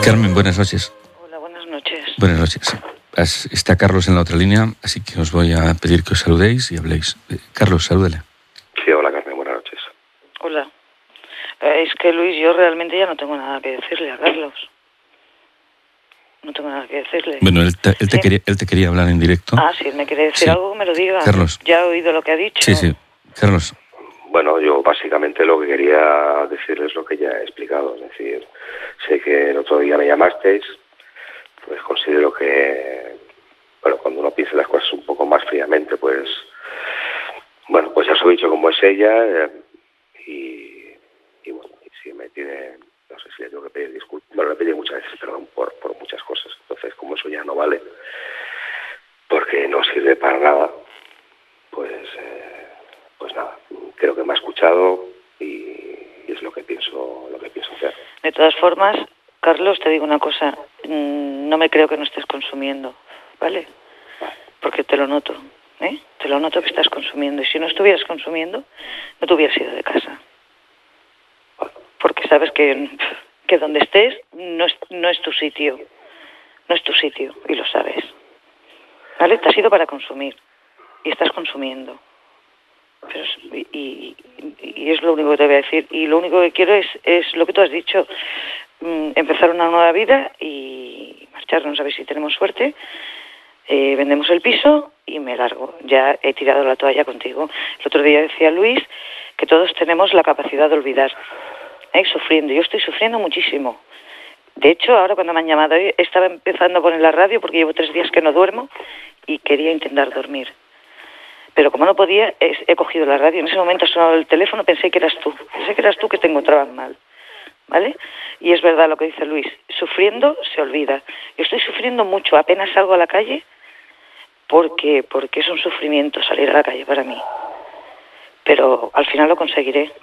Carmen, buenas noches. Hola, buenas noches. Buenas noches. Está Carlos en la otra línea, así que os voy a pedir que os saludéis y habléis. Carlos, salúdale. Sí, hola Carmen, buenas noches. Hola. Es que Luis, yo realmente ya no tengo nada que decirle a Carlos. No tengo nada que decirle. Bueno, él te quería hablar en directo. Ah, si él me quiere decir algo, me lo diga. Carlos. Ya he oído lo que ha dicho. Sí. Carlos. Bueno, yo básicamente lo que quería decirles es lo que ya he explicado. Es decir, sé que el otro día me llamasteis, pues considero que, bueno, cuando uno piensa las cosas un poco más fríamente, pues, bueno, pues ya os he dicho cómo es ella y bueno, y si me pide, no sé si le tengo que pedir disculpas, bueno, le pedí muchas veces perdón por muchas cosas. Entonces, como eso ya no vale, porque no sirve para nada, pues nada, creo que me ha escuchado y es lo que pienso hacer. De todas formas, Carlos, te digo una cosa, no me creo que no estés consumiendo, ¿vale? Porque te lo noto, ¿eh? Te lo noto que estás consumiendo, y si no estuvieras consumiendo, no te hubieras ido de casa. Porque sabes que donde estés no es tu sitio, no es tu sitio, y lo sabes, ¿vale? Te has ido para consumir, y estás consumiendo. Pero y es lo único que te voy a decir, y lo único que quiero es lo que tú has dicho, empezar una nueva vida y marcharnos, a ver si tenemos suerte, vendemos el piso y me largo. Ya he tirado la toalla contigo. El otro día decía Luis que todos tenemos la capacidad de olvidar, sufriendo. Yo estoy sufriendo muchísimo. De hecho, ahora cuando me han llamado hoy, estaba empezando a poner la radio porque llevo 3 días que no duermo y quería intentar dormir. Pero como no podía, he cogido la radio. En ese momento ha sonado el teléfono, pensé que eras tú que te encontrabas mal, ¿vale? Y es verdad lo que dice Luis, sufriendo se olvida. Yo estoy sufriendo mucho, apenas salgo a la calle porque es un sufrimiento salir a la calle para mí. Pero al final lo conseguiré.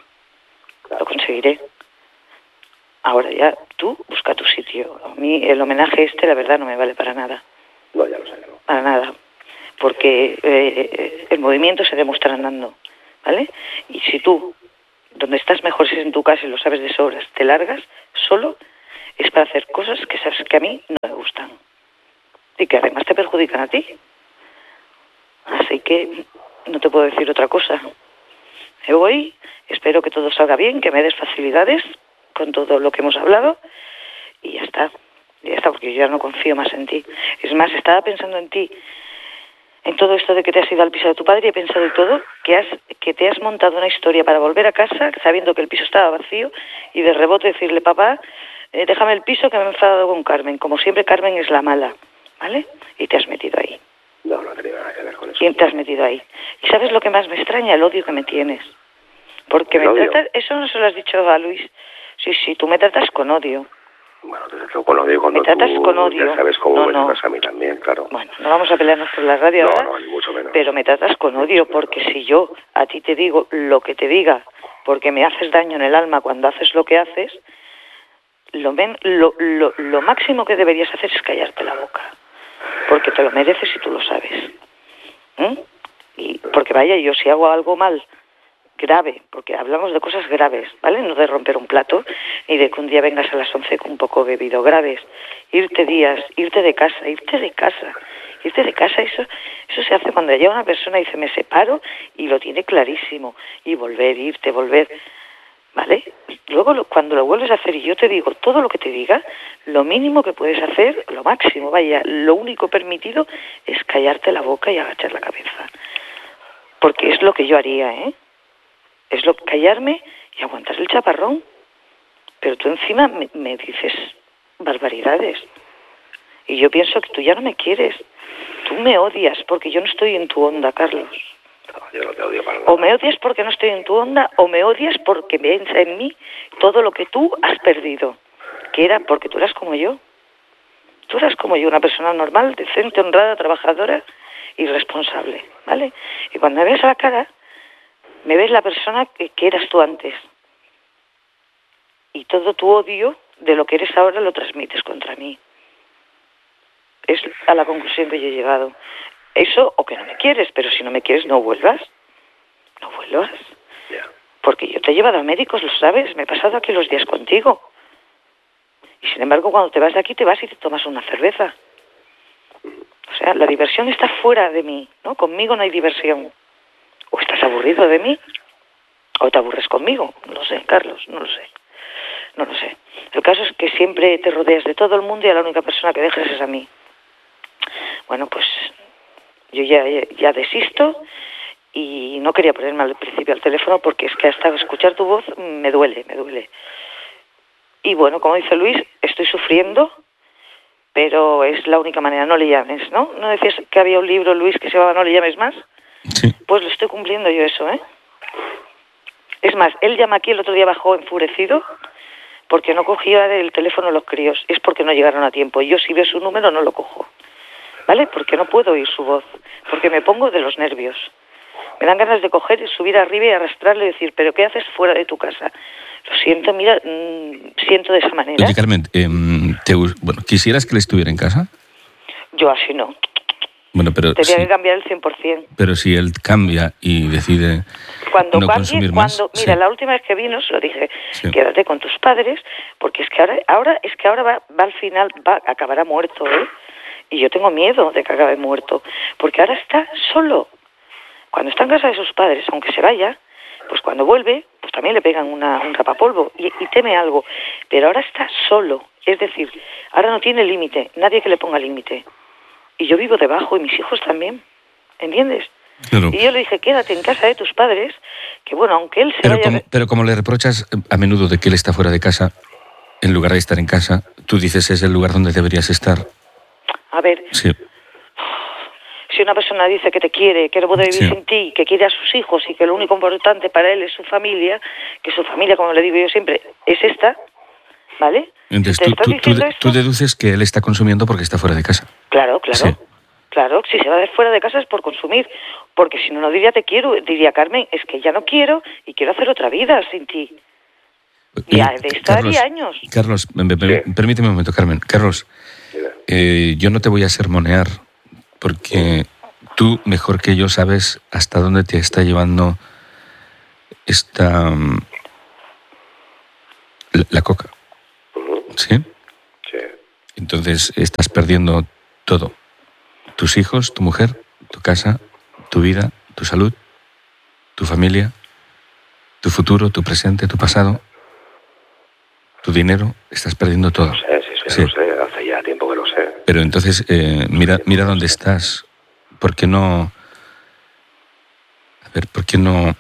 Ahora ya, tú busca tu sitio. A mí el homenaje la verdad, no me vale para nada. No, ya lo sé, ¿no? Para nada. Porque el movimiento se demuestra andando, ¿vale? Y si tú, donde estás mejor es en tu casa y lo sabes de sobras, te largas solo, es para hacer cosas que sabes que a mí no me gustan y que además te perjudican a ti. Así que no te puedo decir otra cosa. Me voy, espero que todo salga bien, que me des facilidades con todo lo que hemos hablado y ya está, porque yo ya no confío más en ti. Es más, estaba pensando en ti, en todo esto de que te has ido al piso de tu padre, y he pensado y todo que te has montado una historia para volver a casa sabiendo que el piso estaba vacío y de rebote decirle, papá, déjame el piso que me he enfadado con Carmen. Como siempre, Carmen es la mala, ¿vale? Y te has metido ahí. No tenía nada que ver con eso. ¿Quién te has metido ahí? ¿Y sabes lo que más me extraña? El odio que me tienes. Porque me tratas... Eso no se lo has dicho a Luis. Sí, tú me tratas con odio. Bueno, te trato con odio cuando me tratas tú con odio. Ya sabes cómo me tratas a mí también, claro. Bueno, no vamos a pelearnos por la radio ahora. No, ni mucho menos. Pero me tratas con odio, porque si yo a ti te digo lo que te diga, porque me haces daño en el alma cuando haces lo que haces, lo máximo que deberías hacer es callarte la boca. Porque te lo mereces y tú lo sabes. Y porque vaya, yo si hago algo mal, grave, porque hablamos de cosas graves, ¿vale? No de romper un plato, ni de que un día vengas a las 11 con un poco bebido, graves. Irte de casa, eso se hace cuando ya una persona dice, me separo, y lo tiene clarísimo, y volver, ¿vale? Luego, cuando lo vuelves a hacer y yo te digo todo lo que te diga, lo mínimo que puedes hacer, lo máximo, vaya, lo único permitido es callarte la boca y agachar la cabeza. Porque es lo que yo haría, es callarme y aguantar el chaparrón. Pero tú encima me dices barbaridades. Y yo pienso que tú ya no me quieres. Tú me odias porque yo no estoy en tu onda, Carlos. No, yo no te odio para nada. O me odias porque no estoy en tu onda, o me odias porque ves en mí todo lo que tú has perdido. Que era porque tú eras como yo. Tú eras como yo, una persona normal, decente, honrada, trabajadora y responsable, ¿vale? Y cuando me ves a la cara, me ves la persona que eras tú antes. Y todo tu odio de lo que eres ahora lo transmites contra mí. Es a la conclusión que yo he llegado. Eso, o que no me quieres, pero si no me quieres, no vuelvas. No vuelvas. Yeah. Porque yo te he llevado a médicos, lo sabes, me he pasado aquí los días contigo. Y sin embargo, cuando te vas de aquí, te vas y te tomas una cerveza. O sea, la diversión está fuera de mí, ¿no? Conmigo no hay diversión. O estás aburrido de mí, o te aburres conmigo. No lo sé, Carlos, no lo sé. No lo sé. El caso es que siempre te rodeas de todo el mundo y a la única persona que dejas es a mí. Bueno, pues yo ya desisto y no quería ponerme al principio al teléfono porque es que hasta escuchar tu voz me duele. Y bueno, como dice Luis, estoy sufriendo, pero es la única manera. No le llames, ¿no? ¿No decías que había un libro, Luis, que se llamaba No le llames más? Sí. Pues lo estoy cumpliendo yo eso, ¿eh? Es más, él llama aquí, el otro día bajó enfurecido porque no cogía el teléfono los críos. Es porque no llegaron a tiempo. Yo si veo su número no lo cojo, ¿vale? Porque no puedo oír su voz, porque me pongo de los nervios. Me dan ganas de coger, subir arriba y arrastrarle y decir, ¿pero qué haces fuera de tu casa? Lo siento, mira, siento de esa manera. Oye, Carmen, ¿quisieras que él estuviera en casa? Yo así no. Bueno, pero Tendría que cambiar el 100%. Pero si él cambia y decide cuando no cambie, consumir más... Mira, sí. la última vez que vino se lo dije, Sí. quédate con tus padres, porque es que ahora va al final, acabará muerto, ¿eh? Y yo tengo miedo de que acabe muerto, porque ahora está solo. Cuando está en casa de sus padres, aunque se vaya, pues cuando vuelve, pues también le pegan un rapapolvo y teme algo. Pero ahora está solo, es decir, ahora no tiene límite, nadie que le ponga límite. Y yo vivo debajo y mis hijos también, ¿entiendes? Claro. Y yo le dije, quédate en casa de tus padres, que bueno, aunque él se vaya... Pero como le reprochas a menudo de que él está fuera de casa, en lugar de estar en casa, tú dices es el lugar donde deberías estar. A ver, Sí. si una persona dice que te quiere, que no puede vivir Sí. sin ti, que quiere a sus hijos y que lo único importante para él es su familia, que su familia, como le digo yo siempre, es esta, ¿vale? Entonces ¿Te estás diciendo esto? tú deduces que él está consumiendo porque está fuera de casa. Claro. Sí. Claro, si se va de fuera de casa es por consumir, porque si no, no diría te quiero, diría Carmen, es que ya no quiero y quiero hacer otra vida sin ti. Ya, de esto haría años. Carlos, permíteme un momento, Carmen. Carlos, yo no te voy a sermonear porque tú, mejor que yo, sabes hasta dónde te está llevando la coca. ¿Sí? Sí. Entonces estás perdiendo todo. Tus hijos, tu mujer, tu casa, tu vida, tu salud, tu familia, tu futuro, tu presente, tu pasado, tu dinero, estás perdiendo todo. Sí. Lo sé, hace ya tiempo que lo sé. Pero entonces, mira dónde estás. ¿Por qué no? A ver, ¿por qué no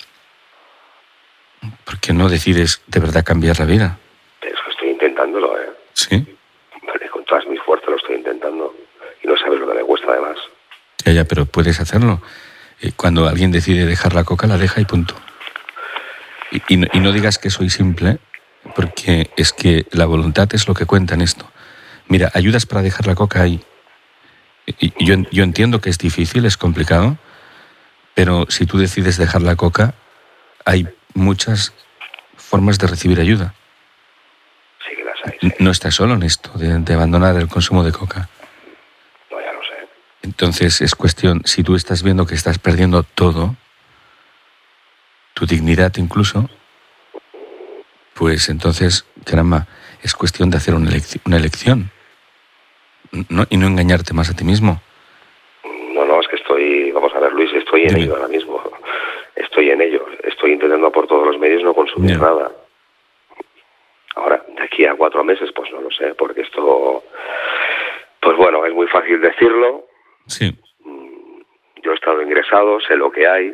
decides de verdad cambiar la vida? Es que estoy intentándolo, ¿eh? Sí. Vale, con todas mis fuerzas lo estoy intentando. Y no sabes lo que me cuesta, además. Ya, pero puedes hacerlo. Cuando alguien decide dejar la coca, la deja y punto. Y no digas que soy simple, porque es que la voluntad es lo que cuenta en esto. Mira, ayudas para dejar la coca ahí. Y yo entiendo que es difícil, es complicado, pero si tú decides dejar la coca, hay muchas formas de recibir ayuda. Sí que las hay. Sí. No estás solo en esto de abandonar el consumo de coca. No, ya lo sé. Entonces es cuestión, si tú estás viendo que estás perdiendo todo, tu dignidad incluso, pues entonces, caramba, es cuestión de hacer una elección. Y no engañarte más a ti mismo. No, es que vamos a ver, Luis, estoy en ello ahora mismo. Estoy en ello. Estoy intentando por todos los medios no consumir nada. Ahora, de aquí a 4 meses, pues no lo sé, porque esto, pues bueno, es muy fácil decirlo. Sí. Yo he estado ingresado, sé lo que hay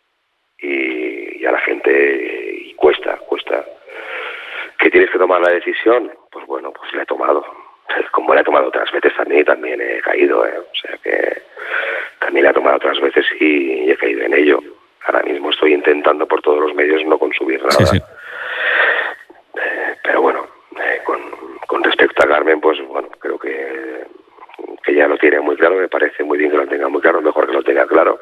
y a la gente y cuesta. ¿Que tienes que tomar la decisión? Pues bueno, pues la he tomado. Como la he tomado otras veces también he caído, ¿eh? O sea que también la he tomado otras veces y he caído en ello. Ahora mismo estoy intentando por todos los medios no consumir nada. Sí. Pero bueno, con respecto a Carmen, pues bueno, creo que ya lo tiene muy claro. Me parece muy bien que lo tenga muy claro, mejor que lo tenga claro.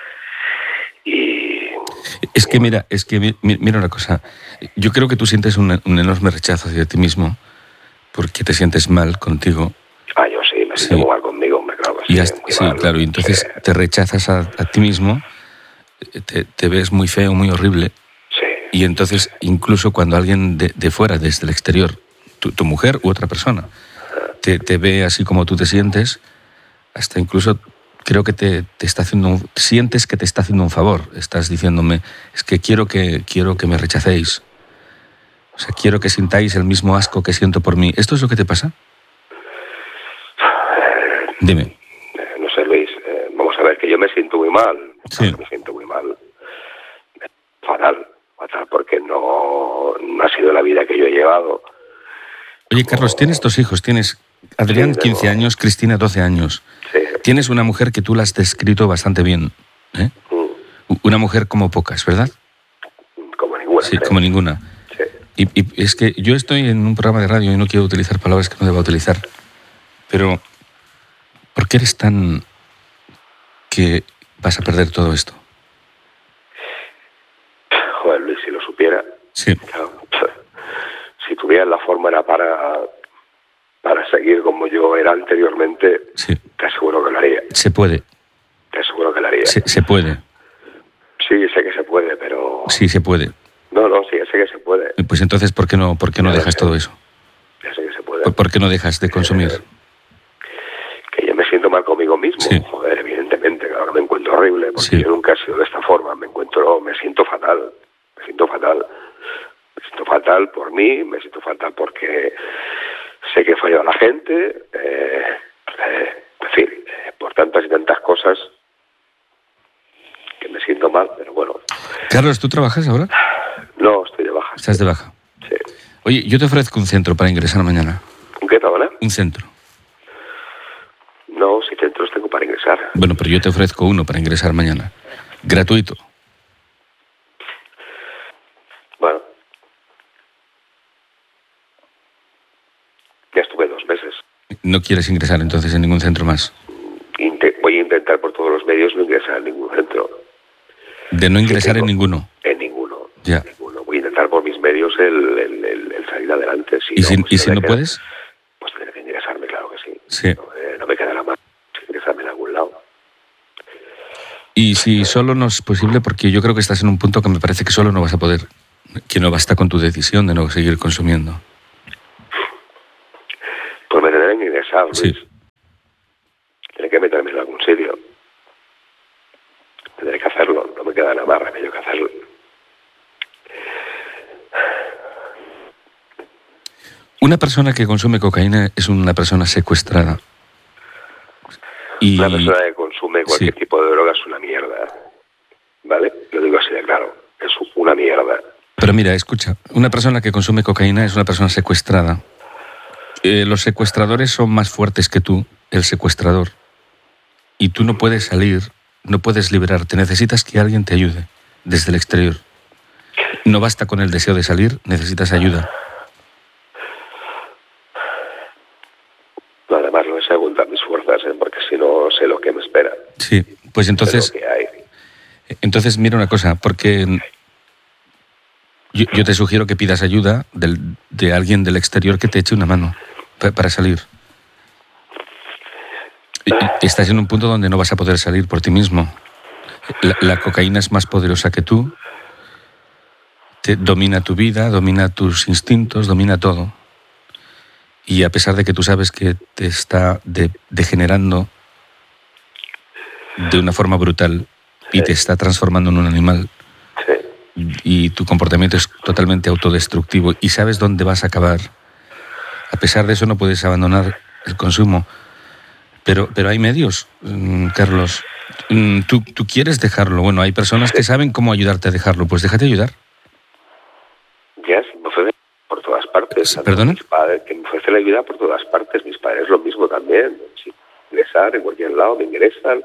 Y es que mira una cosa. Yo creo que tú sientes un enorme rechazo hacia ti mismo porque te sientes mal contigo. Yo sí, me siento mal conmigo, me claro que sí, claro, y entonces te rechazas a ti mismo, te ves muy feo, muy horrible. Sí. Y entonces, incluso cuando alguien de fuera, desde el exterior, tu mujer u otra persona, te ve así como tú te sientes, hasta incluso creo que te está haciendo, sientes que te está haciendo un favor. Estás diciéndome, es que quiero que me rechacéis. O sea, quiero que sintáis el mismo asco que siento por mí. ¿Esto es lo que te pasa? Dime. No sé, Luis, vamos a ver, que yo me siento muy mal. Sí. Me siento muy mal. Fatal, porque no ha sido la vida que yo he llevado. Oye, Carlos, tienes 2 hijos. Tienes Adrián, Sí, 15 años, Cristina, 12 años. Sí. Tienes una mujer que tú la has descrito bastante bien, ¿eh? Una mujer como pocas, ¿verdad? Como ninguna. Sí, creo. como ninguna. Sí. Y es que yo estoy en un programa de radio y no quiero utilizar palabras que no deba utilizar, pero ¿por qué eres tan que vas a perder todo esto? Joder, Luis, si lo supiera. Sí. Claro, si tuviera la forma era para seguir como yo era anteriormente, Sí. te aseguro que lo haría. Se puede, Te aseguro que lo haría. se puede, Sí, sé que se puede, pero... sí se puede. No, sí, sé que se puede. Pues entonces, ¿por qué no dejas todo eso? Ya sé que se puede. ¿Por qué no dejas de consumir? Que yo me siento mal conmigo mismo. Sí. Joder, evidentemente, claro que me encuentro horrible, porque Sí. yo nunca he sido de esta forma. Me siento fatal. Me siento fatal. Me siento fatal por mí, me siento fatal porque sé que he fallado a la gente, en fin, por tantas y tantas cosas que me siento mal, pero bueno. Carlos, ¿tú trabajas ahora? No, estoy de baja. Estás de baja. Sí. Oye, yo te ofrezco un centro para ingresar mañana. ¿Un qué tal, Un centro. No, si centros tengo para ingresar. Bueno, pero yo te ofrezco uno para ingresar mañana. Gratuito. Bueno. Ya estuve 2 meses. ¿No quieres ingresar entonces en ningún centro más? Voy a intentar por todos los medios no ingresar en ningún centro. De no ingresar Sí, en ninguno. En ninguno. Ya. En ninguno. Voy a intentar por mis medios el salir adelante. Si ¿Y no, si, pues y si tendré no que- puedes? Pues tendré que ingresarme, claro que sí. Sí. No me quedará más ingresarme en algún lado. Y si solo no es posible, porque yo creo que estás en un punto que me parece que solo no vas a poder, que no basta con tu decisión de no seguir consumiendo. Pues me tendré que ingresar, Luis. Sí. Tendré que meterme en algún sitio. Tendré que hacerlo. No me queda nada más remedio que hacerlo. Una persona que consume cocaína es una persona secuestrada. Y Una persona que consume cualquier sí. tipo de droga es una mierda. ¿Vale? Lo digo así de claro. Es una mierda. Pero mira, escucha, una persona que consume cocaína es una persona secuestrada. Los secuestradores son más fuertes que tú, el secuestrador. Y tú no puedes salir, no puedes liberarte. Necesitas que alguien te ayude desde el exterior. No basta con el deseo de salir, necesitas ayuda. Además, no sé aguantar mis fuerzas, porque si no sé lo que me espera. Sí, pues entonces, Sé lo que hay. mira una cosa, porque yo te sugiero que pidas ayuda de alguien del exterior que te eche una mano para salir. Estás en un punto donde no vas a poder salir por ti mismo. La cocaína es más poderosa que tú, domina tu vida, domina tus instintos, domina todo. Y a pesar de que tú sabes que te está degenerando de una forma brutal y te está transformando en un animal, Sí. y tu comportamiento es totalmente autodestructivo y sabes dónde vas a acabar, a pesar de eso no puedes abandonar el consumo. Pero hay medios, Carlos. Tú quieres dejarlo. Bueno, hay personas que saben cómo ayudarte a dejarlo. Pues déjate ayudar. Ya, me ofrecen por todas partes. ¿Perdona? Mis padres, que me ofrecen la ayuda por todas partes. Mis padres lo mismo también. Si ingresar en cualquier lado, me ingresan.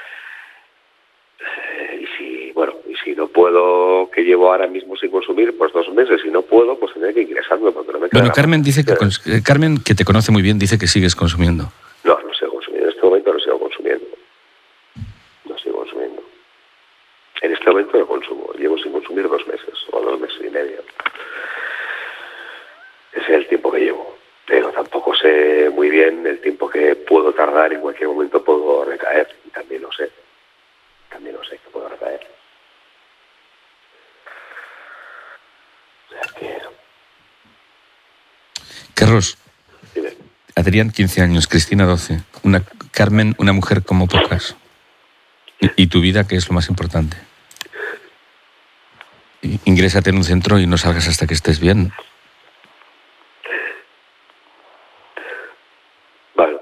Y si no puedo, que llevo ahora mismo sin consumir, pues 2 meses. Si no puedo, pues tendré que ingresarme porque no me queda Bueno, nada Carmen más. dice que Carmen, que te conoce muy bien, dice que sigues consumiendo. No sigo consumiendo. En este momento no sigo consumiendo. No sigo consumiendo. En este momento no consumo. Llevo sin consumir 2 meses o 2 meses y medio. Ese es el tiempo que llevo. Pero tampoco sé muy bien el tiempo que puedo tardar. En cualquier momento puedo recaer. Y también lo sé. También lo sé que puedo recaer. O sea que... Carlos, Dime. Adrián, 15 años, Cristina, 12. Carmen, una mujer como pocas. Y tu vida, que es lo más importante. Ingrésate en un centro y no salgas hasta que estés bien. Vale.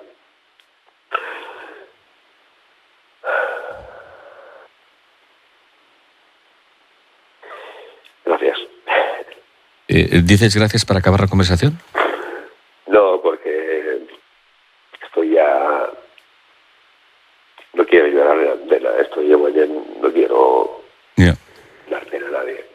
Gracias. ¿Dices gracias para acabar la conversación? No, porque estoy ya... No quiero llorar de nada. Esto llevo ya... No quiero Ya. dar pena a nadie.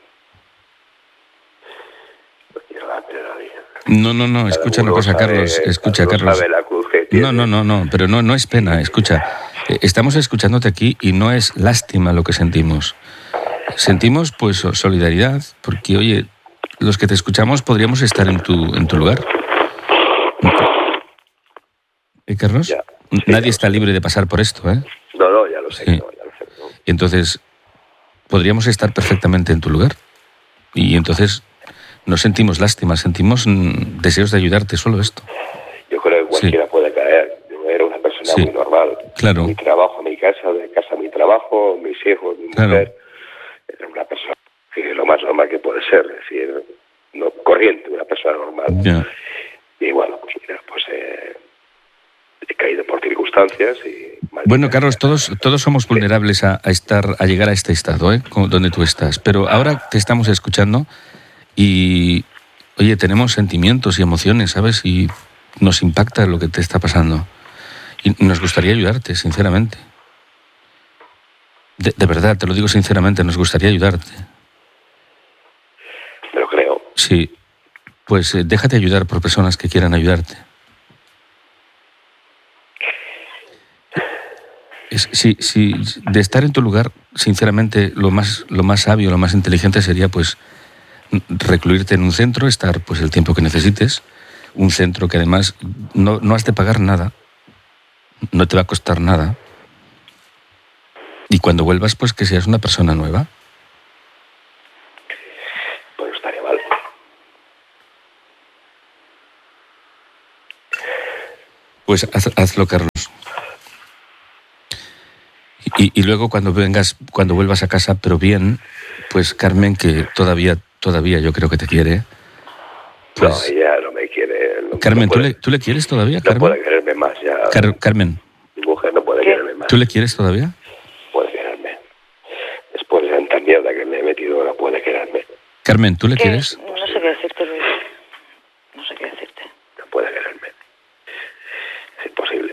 No quiero dar pena a nadie. No, escucha una cosa, Carlos. Escucha, Carlos. Sabe la cruz que tiene. No, pero no es pena, escucha. Estamos escuchándote aquí y no es lástima lo que sentimos. Sentimos, pues, solidaridad, porque, oye, los que te escuchamos podríamos estar en tu lugar. Carlos? Ya. Nadie está libre de pasar por esto, ¿eh? No, ya lo sé. Sí. No, ya lo sé. ¿No? Y entonces, podríamos estar perfectamente en tu lugar. Y entonces, no sentimos lástima, sentimos deseos de ayudarte, solo esto. Yo creo que cualquiera puede caer. Yo era una persona muy normal. Claro. Mi trabajo, mi casa, de casa mi trabajo, mis hijos, mi mujer. Era una persona que lo más normal que puede ser, es decir, no corriente, una persona normal. Ya. Y bueno, pues mira, pues he caído por circunstancias y... Bueno, Carlos, todos somos vulnerables a llegar a este estado, ¿eh? Donde tú estás. Pero ahora te estamos escuchando y, oye, tenemos sentimientos y emociones, ¿sabes? Y nos impacta lo que te está pasando. Y nos gustaría ayudarte, sinceramente. De verdad, te lo digo sinceramente, nos gustaría ayudarte. Me lo creo. Sí, pues déjate ayudar por personas que quieran ayudarte. Sí, de estar en tu lugar, sinceramente, lo más sabio, lo más inteligente sería, pues, recluirte en un centro, estar, pues, el tiempo que necesites. Un centro que además no has de pagar nada, no te va a costar nada. Y cuando vuelvas, pues, que seas una persona nueva. Pues estaría mal. Pues hazlo, Carlos. Y luego cuando vuelvas a casa, pero bien, pues Carmen, que todavía yo creo que te quiere. Pues, no, ella no me quiere. Carmen, no puede, ¿tú le quieres todavía, no Carmen? puede quererme más ya. Carmen. Mi mujer no puede quererme más. ¿Tú le quieres todavía? Puede quererme. Después de tanta mierda que me he metido, no puede quererme. Carmen, ¿tú le quieres? No sé qué decirte, Luis. No sé qué decirte. No puede quererme. Es imposible.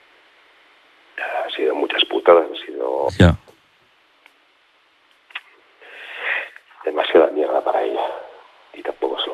Ha sido muchas putadas, ha sido Ya. demasiada mierda para ella. Y tampoco se